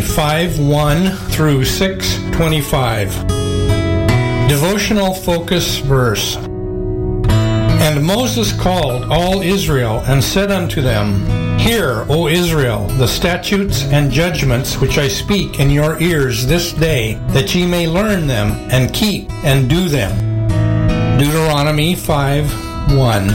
5:1 through 6:25. Devotional focus verse. And Moses called all Israel and said unto them, Hear, O Israel, the statutes and judgments which I speak in your ears this day, that ye may learn them, and keep and do them. Deuteronomy 5:1.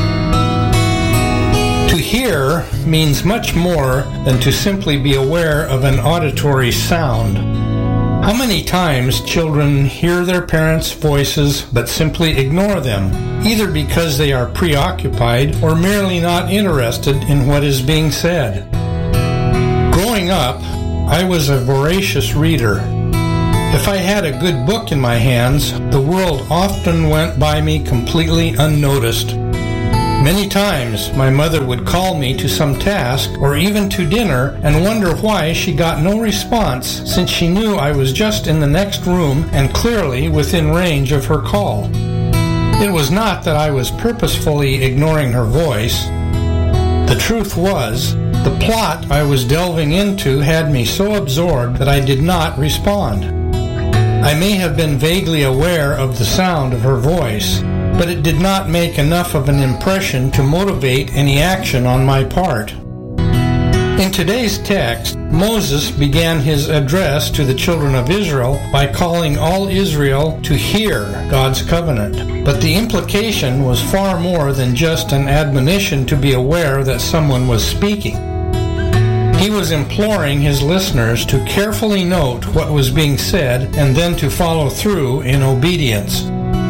To hear means much more than to simply be aware of an auditory sound. How many times children hear their parents' voices but simply ignore them, either because they are preoccupied or merely not interested in what is being said? Growing up, I was a voracious reader. If I had a good book in my hands, the world often went by me completely unnoticed. Many times, my mother would call me to some task or even to dinner and wonder why she got no response, since she knew I was just in the next room and clearly within range of her call. It was not that I was purposefully ignoring her voice. The truth was, the plot I was delving into had me so absorbed that I did not respond. I may have been vaguely aware of the sound of her voice, but it did not make enough of an impression to motivate any action on my part. In today's text, Moses began his address to the children of Israel by calling all Israel to hear God's covenant. But the implication was far more than just an admonition to be aware that someone was speaking. He was imploring his listeners to carefully note what was being said and then to follow through in obedience.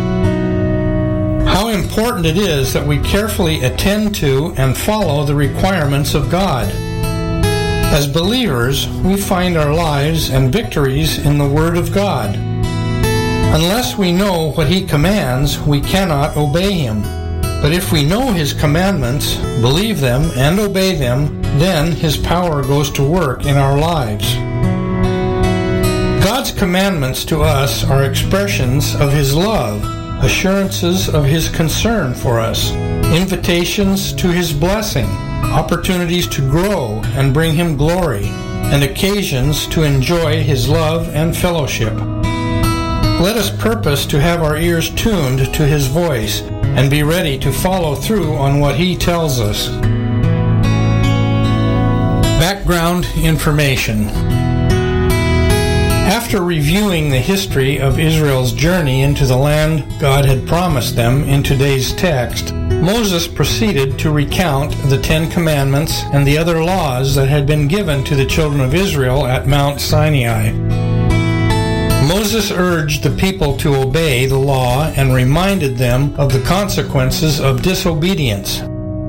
How important it is that we carefully attend to and follow the requirements of God. As believers, we find our lives and victories in the Word of God. Unless we know what He commands, we cannot obey Him. But if we know His commandments, believe them, and obey them, then His power goes to work in our lives. God's commandments to us are expressions of His love, assurances of His concern for us, invitations to His blessing, opportunities to grow and bring Him glory, and occasions to enjoy His love and fellowship. Let us purpose to have our ears tuned to His voice and be ready to follow through on what He tells us. Background information. After reviewing the history of Israel's journey into the land God had promised them in today's text, Moses proceeded to recount the 10 Commandments and the other laws that had been given to the children of Israel at Mount Sinai. Moses urged the people to obey the law and reminded them of the consequences of disobedience.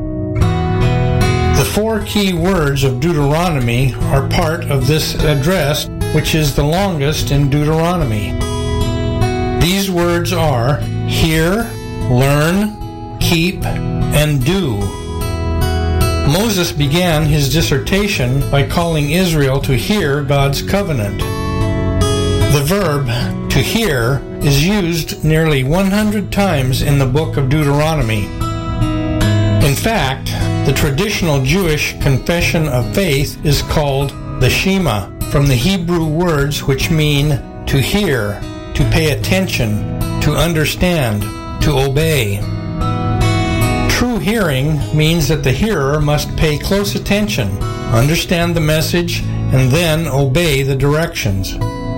The 4 key words of Deuteronomy are part of this address, which is the longest in Deuteronomy. These words are hear, learn, keep, and do. Moses began his dissertation by calling Israel to hear God's covenant. The verb to hear is used nearly 100 times in the book of Deuteronomy. In fact, the traditional Jewish confession of faith is called the Shema, from the Hebrew words which mean to hear, to pay attention, to understand, to obey. True hearing means that the hearer must pay close attention, understand the message, and then obey the directions.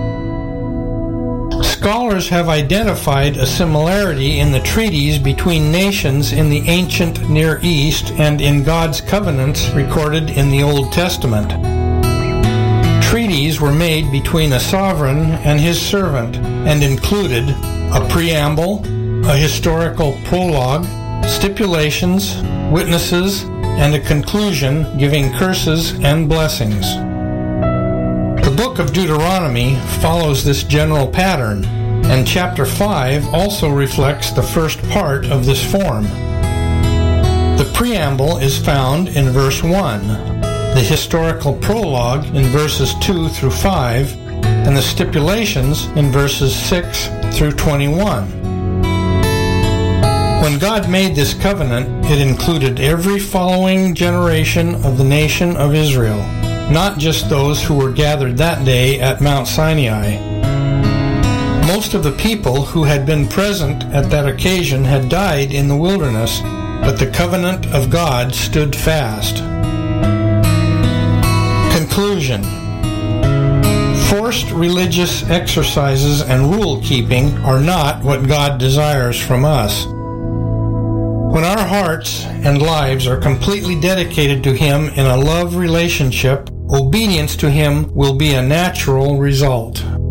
Scholars have identified a similarity in the treaties between nations in the ancient Near East and in God's covenants recorded in the Old Testament. Treaties were made between a sovereign and his servant and included a preamble, a historical prologue, stipulations, witnesses, and a conclusion giving curses and blessings. The book of Deuteronomy follows this general pattern, and chapter 5 also reflects the first part of this form. The preamble is found in verse 1, the historical prologue in verses 2 through 5, and the stipulations in verses 6 through 21. When God made this covenant, it included every following generation of the nation of Israel. not just those who were gathered that day at Mount Sinai. Most of the people who had been present at that occasion had died in the wilderness, but the covenant of God stood fast. Conclusion. Forced religious exercises and rule-keeping are not what God desires from us. When our hearts and lives are completely dedicated to Him in a love relationship, obedience to Him will be a natural result.